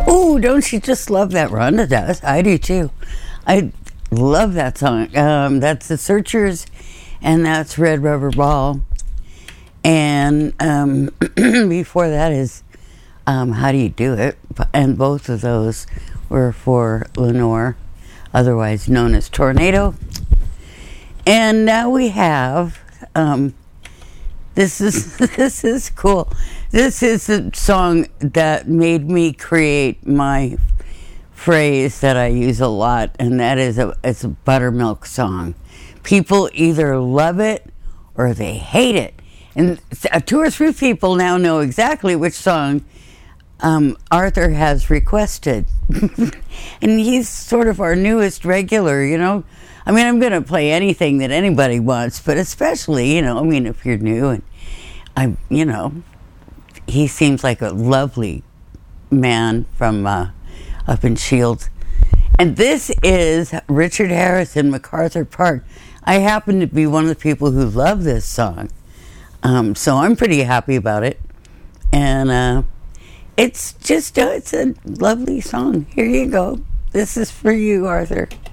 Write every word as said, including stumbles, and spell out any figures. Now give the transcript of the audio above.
Oh, don't you just love that? Rhonda does. I do too. I love that song. Um, that's The Searchers, and that's Red Rubber Ball. And um, before that is um, How Do You Do It? And both of those were for Lenore, otherwise known as Tornado. And now we have, um, this is this is cool. This is the song that made me create my phrase that I use a lot, and that is a it's a buttermilk song. People either love it or they hate it. And two or three people now know exactly which song um, Arthur has requested. And he's sort of our newest regular, you know. I mean, I'm going to play anything that anybody wants, but especially, you know, I mean, if you're new, and I, you know, he seems like a lovely man from uh, up in Shields. And this is Richard Harris in MacArthur Park. I happen to be one of the people who love this song. Um, so I'm pretty happy about it. And uh, it's just, uh, it's a lovely song. Here you go. This is for you, Arthur.